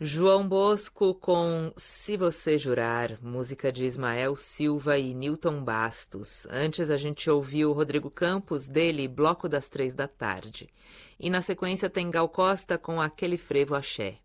João Bosco com Se Você Jurar, música de Ismael Silva e Newton Bastos. Antes a gente ouviu Rodrigo Campos, dele Bloco das 3 da Tarde. E na sequência tem Gal Costa com Aquele Frevo Axé.